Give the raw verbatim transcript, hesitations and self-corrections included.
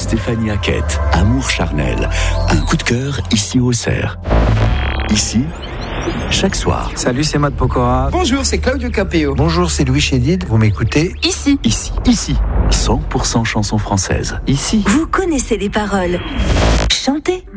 Stéphanie Hackett, Amour charnel. Un coup de cœur ici au Cerf. Ici, chaque soir. Salut, c'est Matt Pokora. Bonjour, c'est Claudio Capéo. Bonjour, c'est Louis Chédid. Vous m'écoutez Ici. Ici. Ici. cent pour cent chansons françaises. Ici. Vous connaissez les paroles. Chantez.